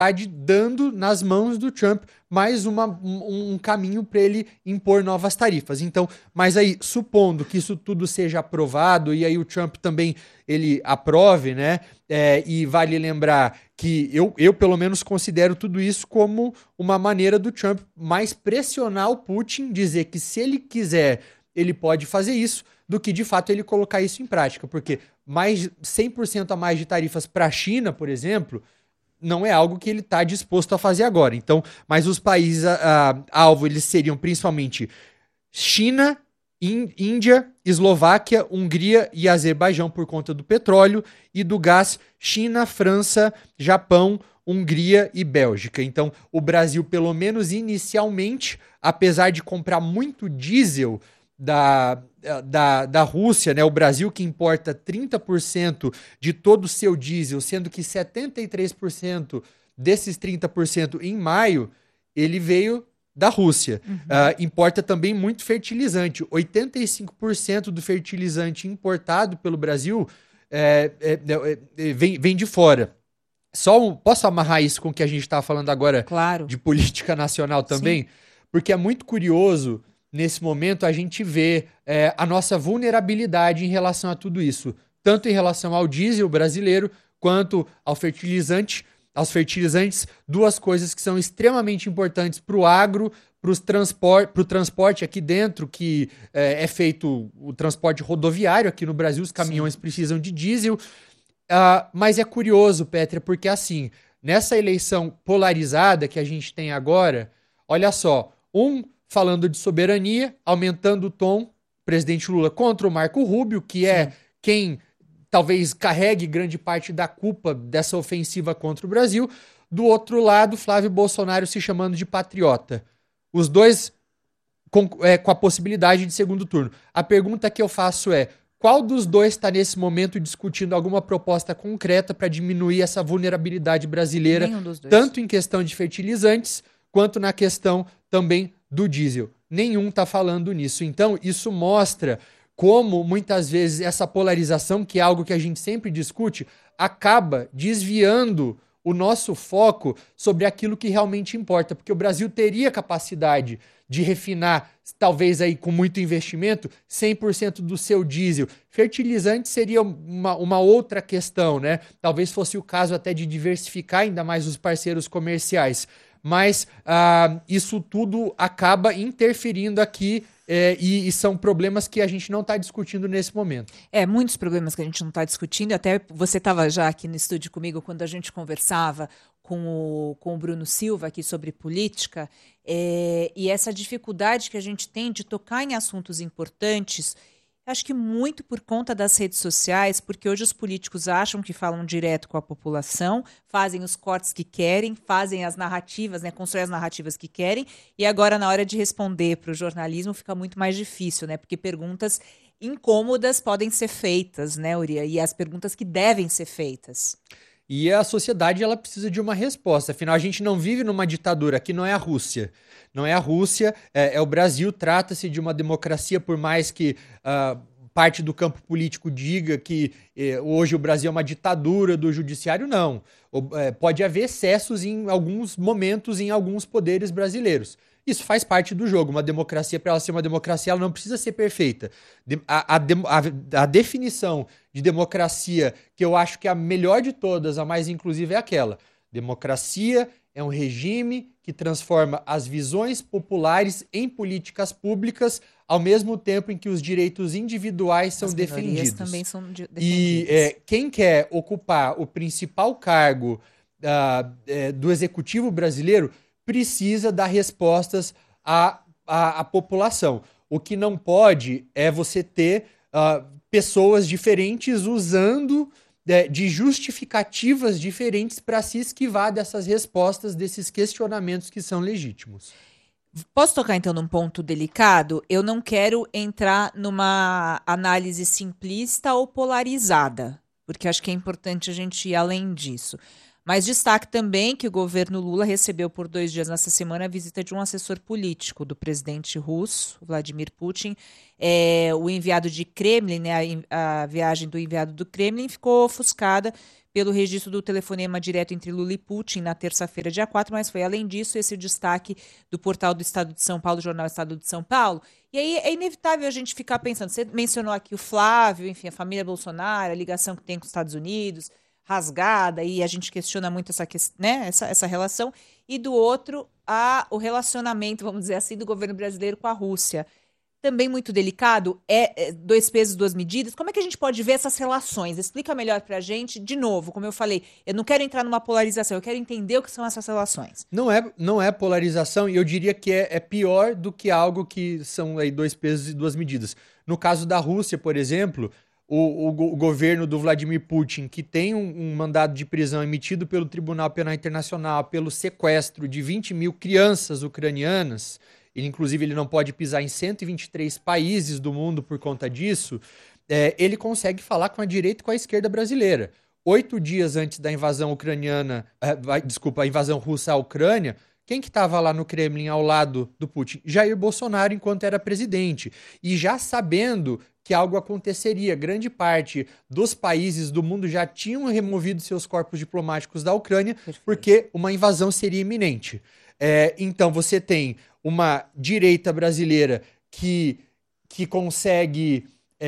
dando nas mãos do Trump mais um caminho para ele impor novas tarifas. Então, mas aí, supondo que isso tudo seja aprovado e aí o Trump também ele aprove, né? E vale lembrar que eu pelo menos considero tudo isso como uma maneira do Trump mais pressionar o Putin, dizer que se ele quiser, ele pode fazer isso, do que de fato ele colocar isso em prática, porque mais 100% a mais de tarifas para a China, por exemplo, não é algo que ele está disposto a fazer agora. Então, mas os países alvo eles seriam principalmente China, Índia, Eslováquia, Hungria e Azerbaijão por conta do petróleo e do gás, China, França, Japão, Hungria e Bélgica. Então, o Brasil, pelo menos inicialmente, apesar de comprar muito diesel da Rússia, né? O Brasil que importa 30% de todo o seu diesel, sendo que 73% desses 30% em maio, ele veio da Rússia. Importa também muito fertilizante. 85% do fertilizante importado pelo Brasil vem de fora. Posso amarrar isso com o que a gente estava falando agora Claro. de política nacional também? Sim. Porque é muito curioso, nesse momento, a gente vê a nossa vulnerabilidade em relação a tudo isso. Tanto em relação ao diesel brasileiro, quanto aos fertilizantes, duas coisas que são extremamente importantes para o agro, para o transporte aqui dentro, que é feito o transporte rodoviário aqui no Brasil, os caminhões precisam de diesel. Mas é curioso, Pétria, porque assim, nessa eleição polarizada que a gente tem agora, olha só, falando de soberania, aumentando o tom, presidente Lula contra o Marco Rubio, que é quem talvez carregue grande parte da culpa dessa ofensiva contra o Brasil. Do outro lado, Flávio Bolsonaro se chamando de patriota. Os dois com a possibilidade de segundo turno. A pergunta que eu faço é: qual dos dois está nesse momento discutindo alguma proposta concreta para diminuir essa vulnerabilidade brasileira, tanto em questão de fertilizantes, quanto na questão também do diesel? Nenhum está falando nisso. Então, isso mostra como, muitas vezes, essa polarização, que é algo que a gente sempre discute, acaba desviando o nosso foco sobre aquilo que realmente importa. Porque o Brasil teria capacidade de refinar, talvez aí com muito investimento, 100% do seu diesel. Fertilizante seria uma outra questão, né? Talvez fosse o caso até de diversificar ainda mais os parceiros comerciais. Mas isso tudo acaba interferindo aqui e são problemas que a gente não está discutindo nesse momento. Muitos problemas que a gente não está discutindo. Até você estava já aqui no estúdio comigo quando a gente conversava com o Bruno Silva aqui sobre política, e essa dificuldade que a gente tem de tocar em assuntos importantes. Acho que muito por conta das redes sociais, porque hoje os políticos acham que falam direto com a população, fazem os cortes que querem, fazem as narrativas, né, constroem as narrativas que querem, e agora na hora de responder para o jornalismo fica muito mais difícil, né, porque perguntas incômodas podem ser feitas, né, Uria, e as perguntas que devem ser feitas. E a sociedade ela precisa de uma resposta. Afinal, a gente não vive numa ditadura. Aqui não é a Rússia. Não é a Rússia, é o Brasil. Trata-se de uma democracia, por mais que parte do campo político diga que hoje o Brasil é uma ditadura do judiciário. Não. Pode haver excessos em alguns momentos em alguns poderes brasileiros. Isso faz parte do jogo. Uma democracia, para ela ser uma democracia, ela não precisa ser perfeita. A definição de democracia, que eu acho que é a melhor de todas, a mais inclusiva, é aquela: democracia é um regime que transforma as visões populares em políticas públicas, ao mesmo tempo em que os direitos individuais são defendidos. As também são defendidas. E quem quer ocupar o principal cargo do executivo brasileiro precisa dar respostas à população. O que não pode é você ter pessoas diferentes usando de justificativas diferentes para se esquivar dessas respostas, desses questionamentos que são legítimos. Posso tocar então num ponto delicado? Eu não quero entrar numa análise simplista ou polarizada, porque acho que é importante a gente ir além disso. Mas destaque também que o governo Lula recebeu por 2 dias nessa semana a visita de um assessor político do presidente russo, Vladimir Putin. O enviado de Kremlin, né, a viagem do enviado do Kremlin ficou ofuscada pelo registro do telefonema direto entre Lula e Putin na terça-feira, dia 4, mas foi além disso esse destaque do portal do Estado de São Paulo, do jornal Estado de São Paulo. E aí é inevitável a gente ficar pensando, você mencionou aqui o Flávio, enfim, a família Bolsonaro, a ligação que tem com os Estados Unidos, rasgada, e a gente questiona muito essa relação, e do outro, o relacionamento, vamos dizer assim, do governo brasileiro com a Rússia. Também muito delicado, dois pesos, duas medidas. Como é que a gente pode ver essas relações? Explica melhor para a gente. De novo, como eu falei, eu não quero entrar numa polarização, eu quero entender o que são essas relações. Não é polarização, e eu diria que é pior do que algo que são aí dois pesos e duas medidas. No caso da Rússia, por exemplo, o governo do Vladimir Putin, que tem um mandado de prisão emitido pelo Tribunal Penal Internacional pelo sequestro de 20 mil crianças ucranianas, inclusive ele não pode pisar em 123 países do mundo por conta disso, ele consegue falar com a direita e com a esquerda brasileira. 8 dias antes da invasão ucraniana, a invasão russa à Ucrânia, quem que estava lá no Kremlin ao lado do Putin? Jair Bolsonaro, enquanto era presidente. E já sabendo que algo aconteceria, grande parte dos países do mundo já tinham removido seus corpos diplomáticos da Ucrânia, porque uma invasão seria iminente. Então você tem uma direita brasileira que consegue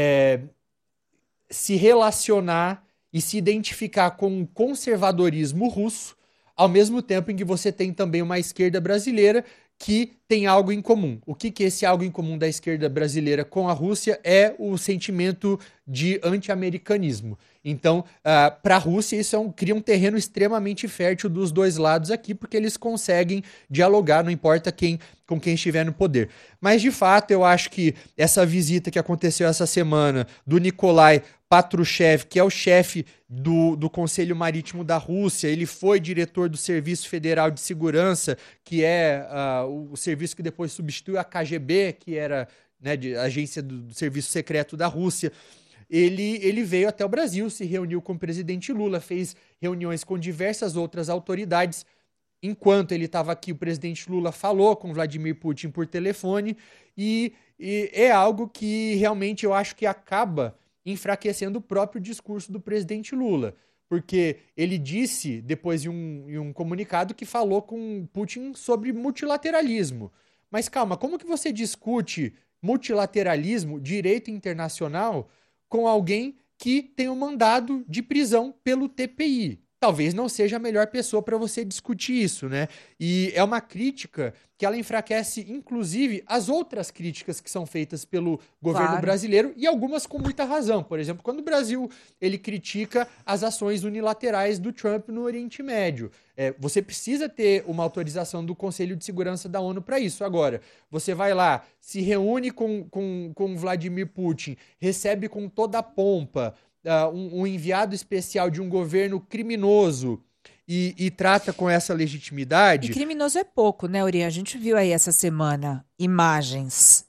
se relacionar e se identificar com o conservadorismo russo, ao mesmo tempo em que você tem também uma esquerda brasileira que tem algo em comum. O que é esse algo em comum da esquerda brasileira com a Rússia? É o sentimento de anti-americanismo. Então, para a Rússia, isso cria um terreno extremamente fértil dos dois lados aqui, porque eles conseguem dialogar, não importa com quem estiver no poder. Mas, de fato, eu acho que essa visita que aconteceu essa semana do Nikolai Patrushev, que é o chefe do Conselho Marítimo da Rússia, ele foi diretor do Serviço Federal de Segurança, que é o serviço que depois substituiu a KGB, que era, né, a agência do Serviço Secreto da Rússia. Ele veio até o Brasil, se reuniu com o presidente Lula, fez reuniões com diversas outras autoridades. Enquanto ele estava aqui, o presidente Lula falou com Vladimir Putin por telefone, e é algo que realmente eu acho que acaba enfraquecendo o próprio discurso do presidente Lula, porque ele disse, depois em um comunicado, que falou com Putin sobre multilateralismo. Mas calma, como que você discute multilateralismo, direito internacional, com alguém que tem um mandado de prisão pelo TPI? Talvez não seja a melhor pessoa para você discutir isso, né? E é uma crítica que ela enfraquece, inclusive, as outras críticas que são feitas pelo governo brasileiro, e algumas com muita razão. Por exemplo, quando o Brasil ele critica as ações unilaterais do Trump no Oriente Médio. Você precisa ter uma autorização do Conselho de Segurança da ONU para isso. Agora, você vai lá, se reúne com Vladimir Putin, recebe com toda a pompa um enviado especial de um governo criminoso e trata com essa legitimidade. E criminoso é pouco, né, Uri? A gente viu aí essa semana imagens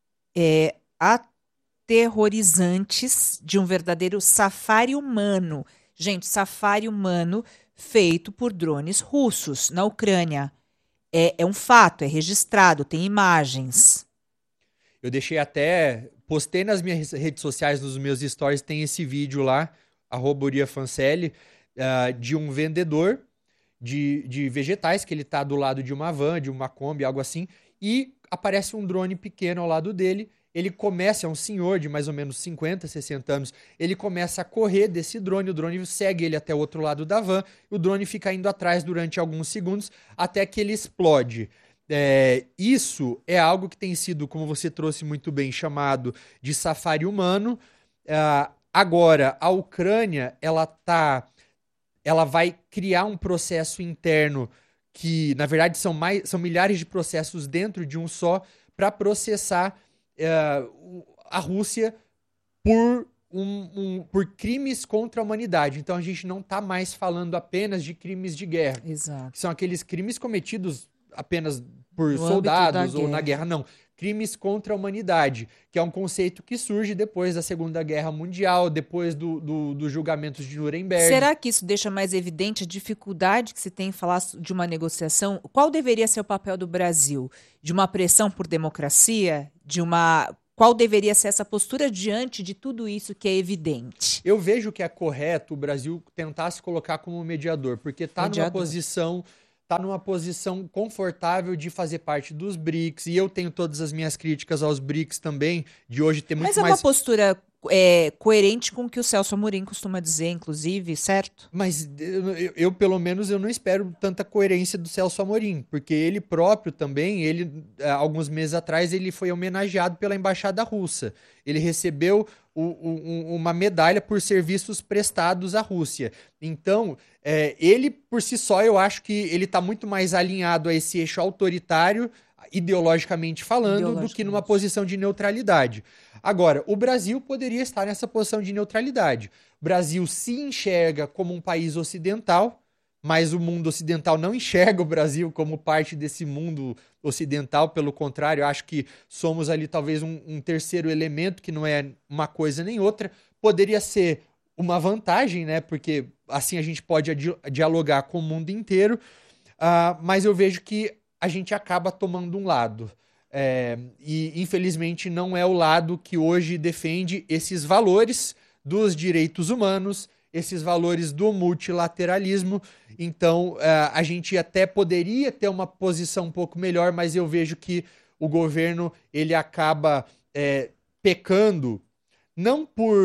aterrorizantes de um verdadeiro safari humano. Gente, safari humano feito por drones russos na Ucrânia. É um fato, é registrado, tem imagens. Eu deixei postei nas minhas redes sociais, nos meus stories, tem esse vídeo lá, @uriafancelli, de um vendedor de vegetais, que ele tá do lado de uma van, de uma Kombi, algo assim, e aparece um drone pequeno ao lado dele. Ele começa, é um senhor de mais ou menos 50, 60 anos, ele começa a correr desse drone, o drone segue ele até o outro lado da van, e o drone fica indo atrás durante alguns segundos, até que ele explode. Isso é algo que tem sido, como você trouxe muito bem, chamado de safari humano. Agora, a Ucrânia, ela vai criar um processo interno que, na verdade, são milhares de processos dentro de um só, para processar a Rússia por crimes contra a humanidade. Então, a gente não está mais falando apenas de crimes de guerra. Exato. Que são aqueles crimes cometidos apenas por soldados ou na guerra, não. Crimes contra a humanidade, que é um conceito que surge depois da Segunda Guerra Mundial, depois dos julgamentos de Nuremberg. Será que isso deixa mais evidente a dificuldade que se tem em falar de uma negociação? Qual deveria ser o papel do Brasil? De uma pressão por democracia? De uma qual deveria ser essa postura diante de tudo isso que é evidente? Eu vejo que é correto o Brasil tentar se colocar como mediador, porque está numa posição confortável de fazer parte dos BRICS, e eu tenho todas as minhas críticas aos BRICS também, de hoje ter muito Mas é mais... uma postura coerente com o que o Celso Amorim costuma dizer, inclusive, certo? Mas eu, pelo menos, eu não espero tanta coerência do Celso Amorim, porque ele próprio também, alguns meses atrás, ele foi homenageado pela Embaixada Russa. Ele recebeu uma medalha por serviços prestados à Rússia. Então, ele, por si só, eu acho que ele está muito mais alinhado a esse eixo autoritário, ideologicamente falando, do que numa posição de neutralidade. Agora, o Brasil poderia estar nessa posição de neutralidade. O Brasil se enxerga como um país ocidental, mas o mundo ocidental não enxerga o Brasil como parte desse mundo ocidental. Pelo contrário, eu acho que somos ali talvez um terceiro elemento, que não é uma coisa nem outra. Poderia ser uma vantagem, né? Porque assim a gente pode dialogar com o mundo inteiro, mas eu vejo que a gente acaba tomando um lado. E, infelizmente, não é o lado que hoje defende esses valores dos direitos humanos, esses valores do multilateralismo. Então, a gente até poderia ter uma posição um pouco melhor, mas eu vejo que o governo ele acaba pecando, não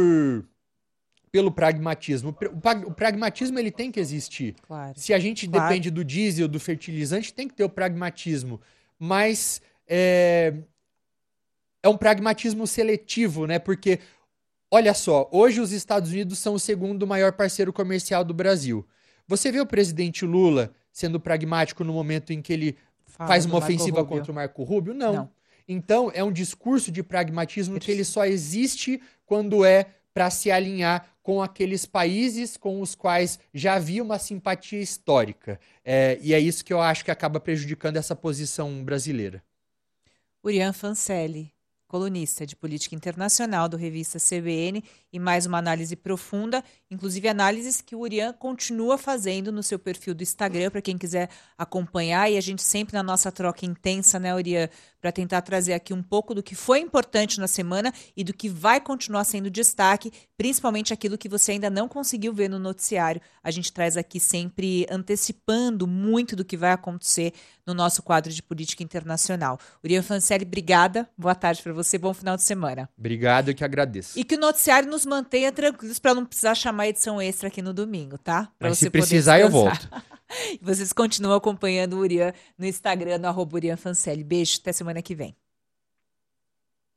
pelo pragmatismo. O pragmatismo ele tem que existir. Claro. Se a gente depende do diesel, do fertilizante, tem que ter o pragmatismo. Mas é um pragmatismo seletivo, né? Porque, olha só, hoje os Estados Unidos são o segundo maior parceiro comercial do Brasil. Você vê o presidente Lula sendo pragmático no momento em que ele faz uma ofensiva contra o Marco Rubio? Não. Então, é um discurso de pragmatismo que ele só existe quando é para se alinhar com aqueles países com os quais já havia uma simpatia histórica. E é isso que eu acho que acaba prejudicando essa posição brasileira. Urian Fancelli, colunista de política internacional do Revista CBN, e mais uma análise profunda, inclusive análises que o Urian continua fazendo no seu perfil do Instagram, para quem quiser acompanhar, e a gente sempre na nossa troca intensa, né, Urian, para tentar trazer aqui um pouco do que foi importante na semana e do que vai continuar sendo destaque, principalmente aquilo que você ainda não conseguiu ver no noticiário. A gente traz aqui sempre antecipando muito do que vai acontecer no nosso quadro de política internacional. Urian Fancelli, obrigada, boa tarde para você, bom final de semana. Obrigado, eu que agradeço. E que o noticiário nos mantenha tranquilos para não precisar chamar a edição extra aqui no domingo, tá? Mas se precisar, eu volto. Vocês continuam acompanhando o Urian no Instagram, no @UrianFancelli. Beijo, até semana que vem.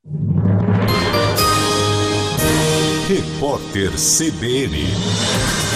Repórter CBN.